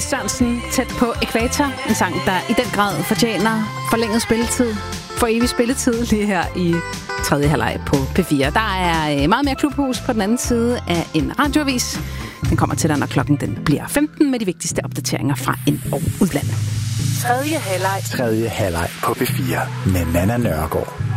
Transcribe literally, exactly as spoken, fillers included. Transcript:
Lis Sørensen, Tæt på ækvator. En sang, der i den grad fortjener forlænget spilletid. For evig spilletid lige her i tredje halvleg på P fire. Der er meget mere klubhus på den anden side af en radioavis. Den kommer til dig, når klokken den bliver femten med de vigtigste opdateringer fra ind- og udlandet. Tredje halvleg. Tredje halvleg på P fire med Nanna Nørgaard.